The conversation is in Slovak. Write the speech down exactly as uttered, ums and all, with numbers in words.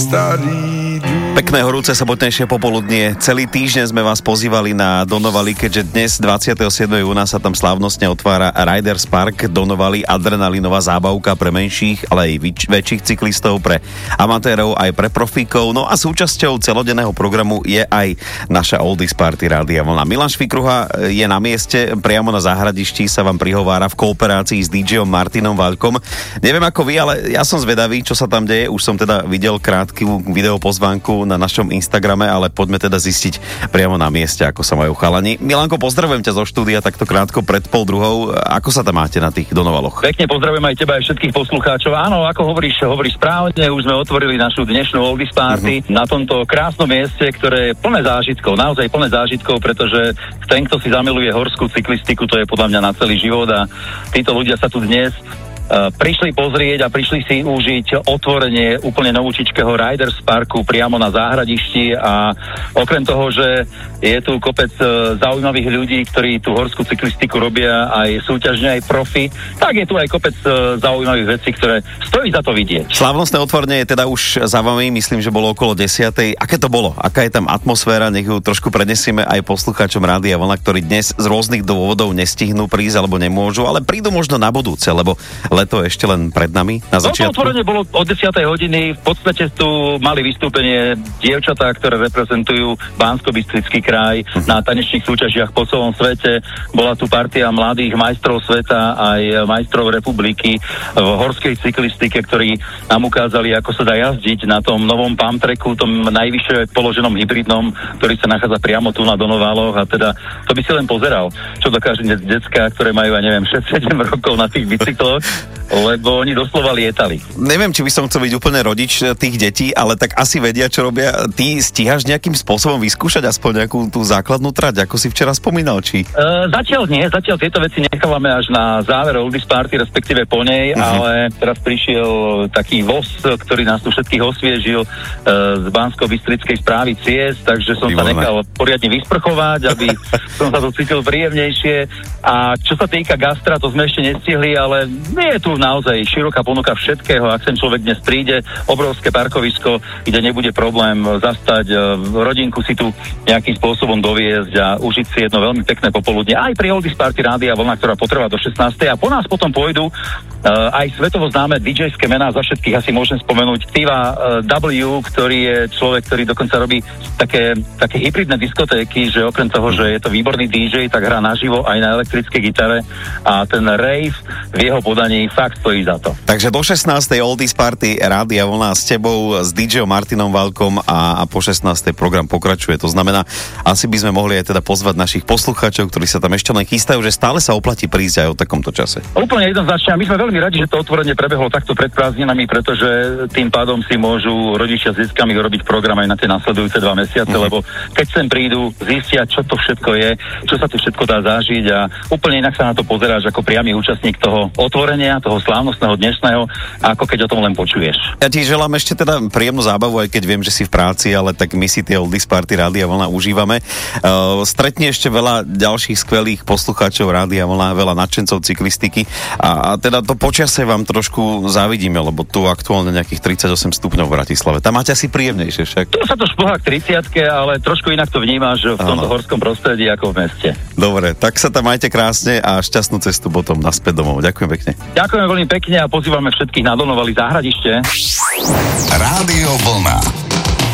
starý dům. Pekné horúce sobotnejšie popoludnie. Celý týždeň sme vás pozývali na Donovali, keďže dnes dvadsiateho siedmeho júna sa tam slávnostne otvára Riders Park Donovali, adrenalinová zábavka pre menších, ale aj väč- väčších cyklistov, pre amatérov, aj pre profíkov. No a súčasťou celodenného programu je aj naša Oldies Party Rádia Vlna. Milan Švikruha je na mieste, priamo na záhradišti sa vám prihovára v kooperácii s DJom Martinom Vaľkom. Neviem ako vy, ale ja som zvedavý, čo sa tam deje. Už som teda videl krátku videopozvánku na našom Instagrame, ale poďme teda zistiť priamo na mieste, ako sa majú chalani. Milanko, pozdravujem ťa zo štúdia takto krátko pred pol druhou. Ako sa tam máte na tých Donovaloch? Pekne pozdravujem aj teba, aj všetkých poslucháčov. Áno, ako hovoríš, hovoríš správne, už sme otvorili našu dnešnú Oldies Party uh-huh. na tomto krásnom mieste, ktoré je plné zážitkov, naozaj plné zážitkov, pretože ten, kto si zamiluje horskú cyklistiku, to je podľa mňa na celý život a títo ľudia sa tu dnes Uh, prišli pozrieť a prišli si užiť otvorenie úplne novúčičkého Riders Parku priamo na záhradišti a okrem toho, že je tu kopec uh, zaujímavých ľudí, ktorí tú horskú cyklistiku robia aj súťažne, aj profi, tak je tu aj kopec uh, zaujímavých vecí, ktoré stojí za to vidieť. Slávnostné otvorenie je teda už za vami, myslím, že bolo okolo desiatej. Aké to bolo? Aká je tam atmosféra? Nech ju trošku prenesieme aj poslucháčom Rádia Vlna, ktorí dnes z rôznych dôvodov nestihnú prísť alebo nemôžu, ale prídu možno na budúce, lebo leto ešte len pred nami na začiatku. No, to otvorenie bolo od desiatej hodiny. V podstate tu mali vystúpenie dievčatá, ktoré reprezentujú Banskobystrický kraj uh-huh. na tanečných súťažiach po celom svete. Bola tu partia mladých majstrov sveta aj majstrov republiky v horskej cyklistike, ktorí nám ukázali, ako sa dá jazdiť na tom novom pump tracku, tom najvyššie položenom hybridnom, ktorý sa nachádza priamo tu na Donovaloch a teda to by si len pozeral, čo dokáže dnes decká, ktoré majú, ja neviem, šesť sedem rokov na tých bicykloch, lebo oni doslova lietali. Neviem, či by som chcel byť úplne rodič tých detí, ale tak asi vedia, čo robia. Ty stíhaš nejakým spôsobom vyskúšať aspoň nejakú tú základnú trať, ako si včera spomínal, či? Uh, zatiaľ nie, zatiaľ tieto veci nechávame až na záver Oldies Party, respektíve po nej, uh-huh. ale teraz prišiel taký voz, ktorý nás tu všetkých osviežil uh, z Banskobystrickej správy ciest, takže som Výborné. sa nechal poriadne vysprchovať, aby som sa tu cítil príjemnejšie. A čo sa týka gastra, to sme ešte nestihli, ale nie je tu naozaj široká ponuka všetkého. Ak sem človek dnes príde, obrovské parkovisko, kde nebude problém zastať, rodinku si tu nejakým spôsobom doviezť a užiť si jedno veľmi pekné popoludne. Aj pri Oldies Party Rádia Vlna, ktorá potrvá do šestnástej a po nás potom pôjdu Uh, aj svetovo známe dý džejské mená, za všetkých asi môžem spomenúť Steve'a uh, W, ktorý je človek, ktorý dokonca robí také, také hybridné diskotéky, že okrem toho, že je to výborný dý džej, tak hrá naživo aj na elektrickej gitare a ten rave v jeho podaní fakt stojí za to. Takže do šestnástej Oldies Party Rádia Vlna s tebou, s DJom Martinom Vaľkom a, a po šestnástej program pokračuje. To znamená, asi by sme mohli aj teda pozvať našich poslucháčov, ktorí sa tam ešte len chystajú, že stále sa oplatí prísť aj o takomto čase. Úplne jednoznačne. My sme veľmi radi, že to otvorenie prebehlo takto pred prázdninami, pretože tým pádom si môžu rodičia s deckami robiť program aj na tie nasledujúce dva mesiace, mm-hmm. lebo keď sem prídu, zistia, čo to všetko je, čo sa tu všetko dá zažiť a úplne inak sa na to pozeráš ako priamy účastník toho otvorenia, toho slávnostného dnešného, ako keď o tom len počuješ. Ja ti želám ešte teda príjemnú zábavu, aj keď viem, že si v práci, ale tak my si tie Oldies Party Rádia Vlna užívame. Uh, stretne ešte veľa ďalších skvelých poslucháčov Rádia Vlna, veľa nadšencov cyklistiky a, a teda to počasie vám trošku závidíme, lebo tu aktuálne nejakých tridsaťosem stupňov v Bratislave. Tam máte asi príjemnejšie však. Tu sa to šplhá k tridsiatke, ale trošku inak to vnímaš v tomto Aha. horskom prostredí ako v meste. Dobre, tak sa tam majte krásne a šťastnú cestu potom naspäť domov. Ďakujem pekne. Ďakujem veľmi pekne a pozývame všetkých na Donovali záhradište. Rádio Vlna.